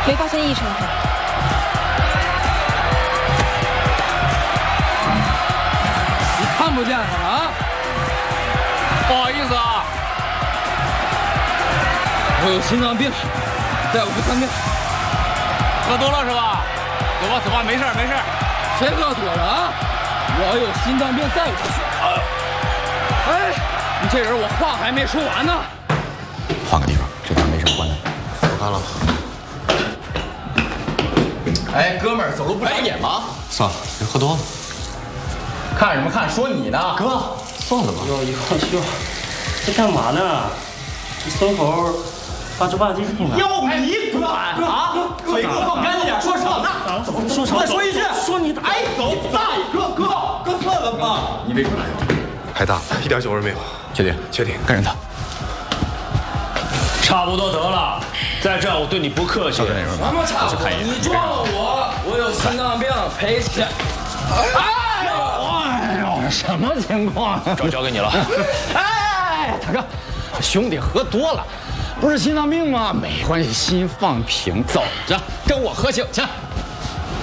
没发现异常。 你看不见了啊？ 不好意思啊， 我有心脏病，带我去看病。 喝多了是吧？走吧走吧，没事没事。 谁喝多了啊？我有心脏病，带我去。哎，你这人我话还没说完呢。 换个地方，这边没什么关的。 我看了。哎，哥们儿，走路不长眼吗？ 算了，别喝多了。 看什么看？说你呢， 哥，算了吧。 哟哟哟，这干嘛呢？这孙猴发猪八戒进来。 要你管啊！嘴给我放干净点，说少呢。 说少， 再说一句， 说你哎，走，大爷，哥，算了吧。 你为什么来了？ 太大，一点酒味没有。 确定？ 确定。 跟着他。 差不多得了，在这我对你不客气。 什么差不多？你撞了我有心脏病，赔钱。哎呦，什么情况？ 这交给你了。 哎，大哥，兄弟喝多了，不是心脏病吗？没关系，心放平，走着跟我喝酒去。